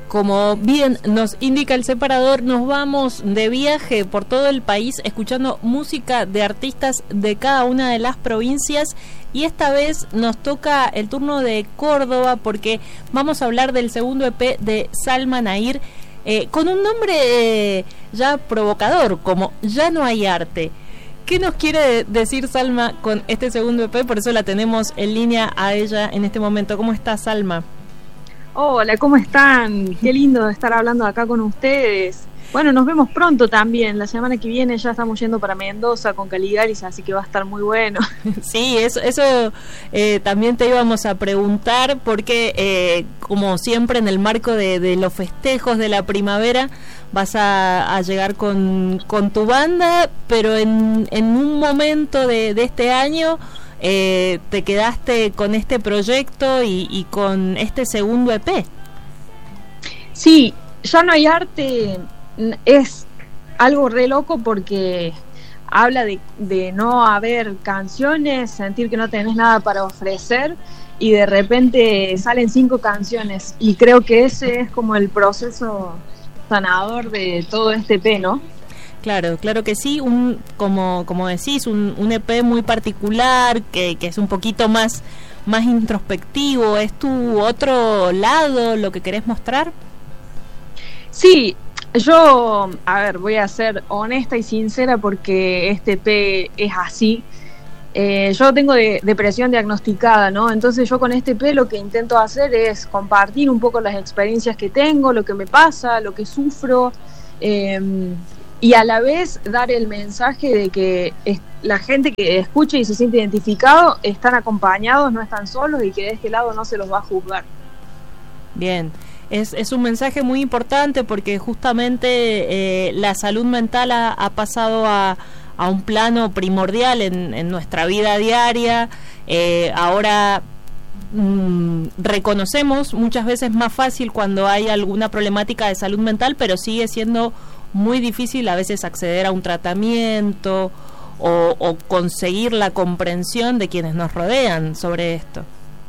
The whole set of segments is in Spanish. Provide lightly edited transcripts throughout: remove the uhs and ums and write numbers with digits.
Como bien nos indica el separador, nos vamos de viaje por todo el país escuchando música de artistas de cada una de las provincias, y esta vez nos toca el turno de Córdoba porque vamos a hablar del segundo EP de Salma Nair, con un nombre ya provocador como Ya no hay arte. ¿Qué nos quiere decir Salma con este segundo EP? Por eso la tenemos en línea a ella en este momento. ¿Cómo está, Salma? Hola, ¿cómo están? Qué lindo estar hablando acá con ustedes. Bueno, nos vemos pronto también. La semana que viene ya estamos yendo para Mendoza con Caligaris, así que va a estar muy bueno. Sí, eso también te íbamos a preguntar, porque como siempre en el marco de los festejos de la primavera vas a llegar con tu banda, pero en un momento de este año te quedaste con este proyecto y con este segundo EP. Sí, Ya no hay arte es algo re loco porque habla de no haber canciones, sentir que no tenés nada para ofrecer y de repente salen 5 canciones, y creo que ese es como el proceso sanador de todo este EP, ¿no? Claro que sí, como decís, un EP muy particular, que es un poquito más introspectivo. ¿Es tu otro lado lo que querés mostrar? Sí, yo, voy a ser honesta y sincera porque este EP es así. Yo tengo depresión diagnosticada, ¿no? Entonces yo con este EP lo que intento hacer es compartir un poco las experiencias que tengo, lo que me pasa, lo que sufro, y a la vez dar el mensaje de que la gente que escucha y se siente identificado están acompañados, no están solos, y que de este lado no se los va a juzgar. Bien, es un mensaje muy importante porque justamente la salud mental ha pasado a un plano primordial en nuestra vida diaria. Ahora reconocemos muchas veces más fácil cuando hay alguna problemática de salud mental, pero sigue siendo muy difícil a veces acceder a un tratamiento o conseguir la comprensión de quienes nos rodean sobre esto.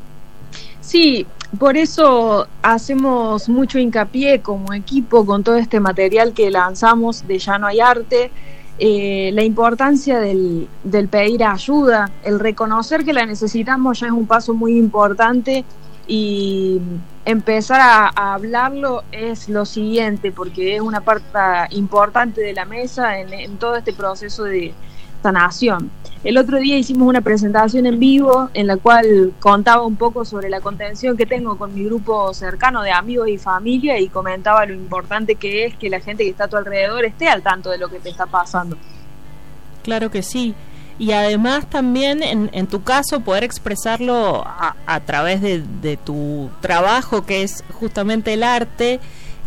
Sí, por eso hacemos mucho hincapié como equipo con todo este material que lanzamos de Ya no hay arte, la importancia del pedir ayuda, el reconocer que la necesitamos ya es un paso muy importante, y empezar a hablarlo es lo siguiente, porque es una parte importante de la mesa en todo este proceso de sanación. El otro día hicimos una presentación en vivo en la cual contaba un poco sobre la contención que tengo con mi grupo cercano de amigos y familia, y comentaba lo importante que es que la gente que está a tu alrededor esté al tanto de lo que te está pasando. Claro que sí. Y además también en tu caso poder expresarlo a través de tu trabajo, que es justamente el arte,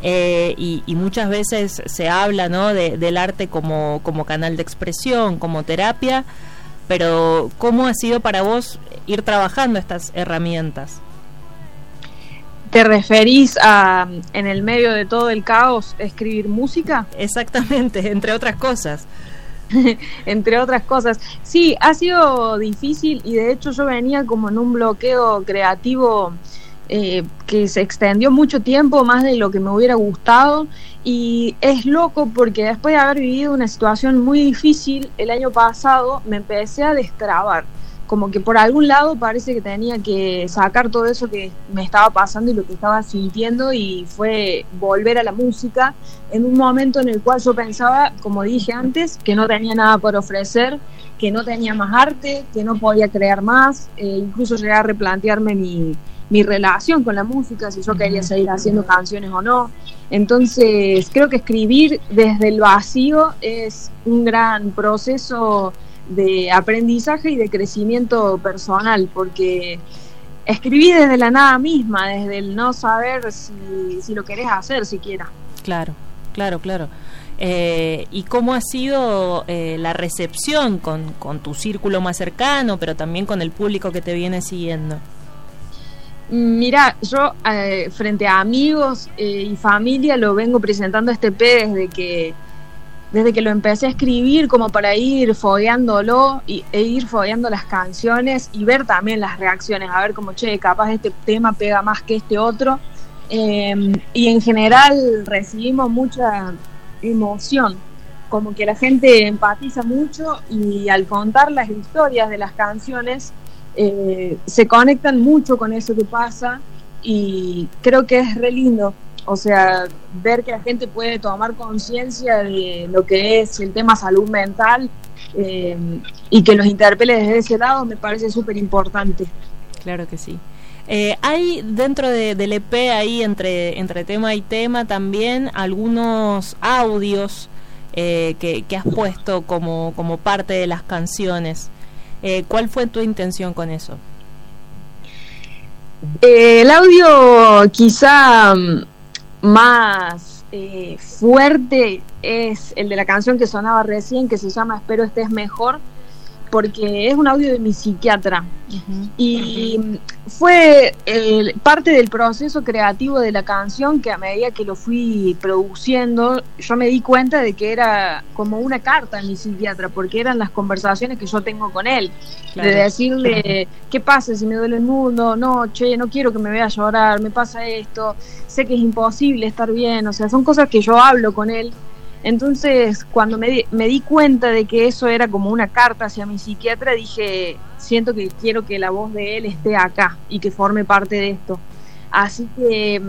y muchas veces se habla, ¿no?, del arte como canal de expresión, como terapia, pero ¿cómo ha sido para vos ir trabajando estas herramientas? ¿Te referís a, en el medio de todo el caos, escribir música? Exactamente, entre otras cosas. Entre otras cosas. Sí, ha sido difícil, y de hecho yo venía como en un bloqueo creativo que se extendió mucho tiempo, más de lo que me hubiera gustado, y es loco porque después de haber vivido una situación muy difícil el año pasado, me empecé a destrabar, como que por algún lado parece que tenía que sacar todo eso que me estaba pasando y lo que estaba sintiendo, y fue volver a la música en un momento en el cual yo pensaba, como dije antes, que no tenía nada por ofrecer, que no tenía más arte, que no podía crear más, incluso llegué a replantearme mi relación con la música, si yo quería seguir haciendo canciones o no. Entonces creo que escribir desde el vacío es un gran proceso de aprendizaje y de crecimiento personal, porque escribí desde la nada misma, desde el no saber si lo querés hacer siquiera. Claro. ¿Y cómo ha sido la recepción con tu círculo más cercano, pero también con el público que te viene siguiendo? Mira, yo frente a amigos y familia lo vengo presentando este EP desde que lo empecé a escribir, como para ir fogueándolo e ir fogueando las canciones y ver también las reacciones, a ver como, capaz este tema pega más que este otro. y en general recibimos mucha emoción, como que la gente empatiza mucho y al contar las historias de las canciones se conectan mucho con eso que pasa y creo que es re lindo, o sea, ver que la gente puede tomar conciencia de lo que es el tema salud mental y que los interpele desde ese lado me parece súper importante. Claro que sí. Hay dentro del EP, ahí entre tema y tema, también algunos audios que has puesto como parte de las canciones. ¿Cuál fue tu intención con eso? El audio quizá más fuerte es el de la canción que sonaba recién, que se llama Espero estés mejor, porque es un audio de mi psiquiatra. Uh-huh. Y fue parte del proceso creativo de la canción, que a medida que lo fui produciendo, yo me di cuenta de que era como una carta a mi psiquiatra, porque eran las conversaciones que yo tengo con él, claro. De decirle, ¿qué pasa si me duele el mundo? No, che, no quiero que me vea llorar, me pasa esto, sé que es imposible estar bien, o sea, son cosas que yo hablo con él. Entonces, cuando me di cuenta de que eso era como una carta hacia mi psiquiatra, dije, siento que quiero que la voz de él esté acá y que forme parte de esto. Así que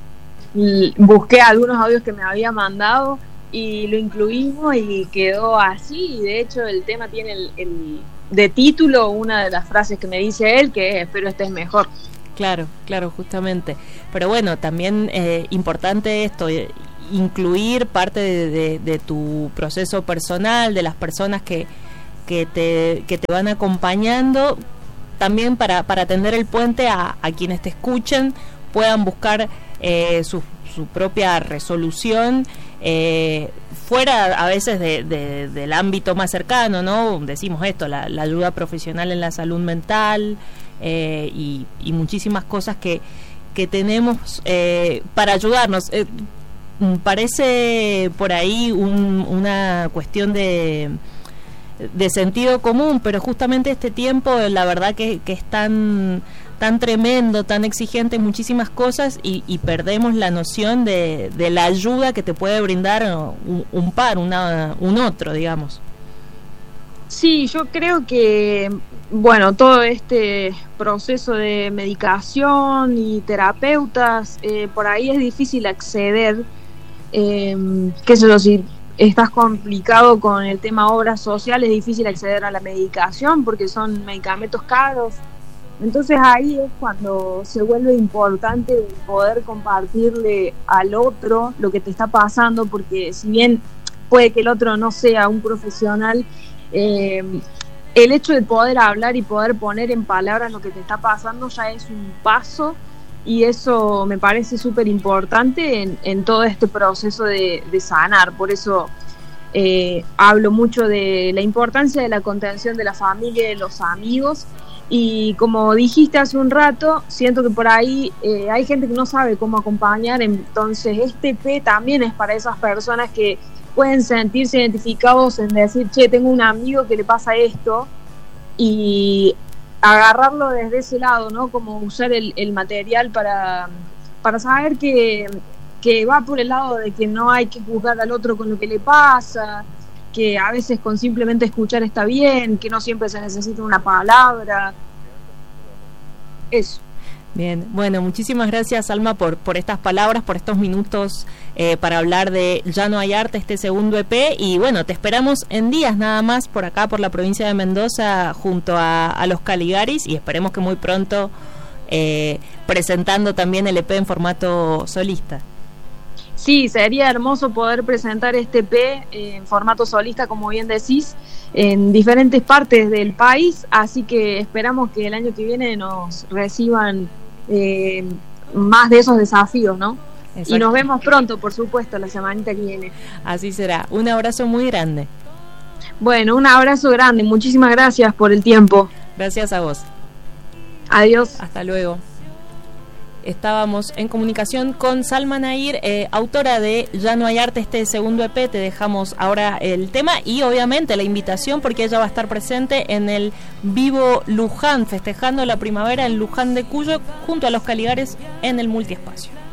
busqué algunos audios que me había mandado y lo incluimos y quedó así. Y de hecho el tema tiene el de título una de las frases que me dice él, que es espero estés mejor. Claro, justamente. Pero bueno, también importante esto, incluir parte de tu proceso personal, de las personas que te van acompañando, también para tender el puente a quienes te escuchen, puedan buscar su propia resolución fuera a veces del ámbito más cercano, ¿no? Decimos esto, la ayuda profesional en la salud mental y muchísimas cosas que tenemos para ayudarnos. Parece por ahí una cuestión de sentido común, pero justamente este tiempo la verdad que es tan tremendo, tan exigente en muchísimas cosas y perdemos la noción de la ayuda que te puede brindar un par, un otro, digamos. Sí, yo creo que, bueno, todo este proceso de medicación y terapeutas, por ahí es difícil acceder. Qué sé yo, si estás complicado con el tema obras sociales, es difícil acceder a la medicación porque son medicamentos caros. Entonces ahí es cuando se vuelve importante poder compartirle al otro lo que te está pasando, porque si bien puede que el otro no sea un profesional, el hecho de poder hablar y poder poner en palabras lo que te está pasando ya es un paso. Y eso me parece súper importante en todo este proceso de sanar. Por eso hablo mucho de la importancia de la contención de la familia y de los amigos. Y como dijiste hace un rato, siento que por ahí hay gente que no sabe cómo acompañar. Entonces este EP también es para esas personas que pueden sentirse identificados en decir, che, tengo un amigo que le pasa esto. Y agarrarlo desde ese lado, ¿no? Como usar el material para saber que va por el lado de que no hay que juzgar al otro con lo que le pasa, que a veces con simplemente escuchar está bien, que no siempre se necesita una palabra. Eso. Bien, bueno, muchísimas gracias, Alma, por estas palabras, por estos minutos para hablar de Ya no hay arte, este segundo EP, y bueno, te esperamos en días nada más por acá, por la provincia de Mendoza, junto a los Caligaris, y esperemos que muy pronto presentando también el EP en formato solista. Sí, sería hermoso poder presentar este EP en formato solista, como bien decís, en diferentes partes del país, así que esperamos que el año que viene nos reciban más de esos desafíos, ¿no? Exacto. Y nos vemos pronto, por supuesto, la semanita que viene. Así será. Un abrazo muy grande. Bueno, un abrazo grande. Muchísimas gracias por el tiempo. Gracias a vos. Adiós. Hasta luego. Estábamos en comunicación con Salma Nair, autora de Ya no hay arte, este segundo EP. Te dejamos ahora el tema y obviamente la invitación, porque ella va a estar presente en el Vivo Luján, festejando la primavera en Luján de Cuyo, junto a los Caligares en el Multiespacio.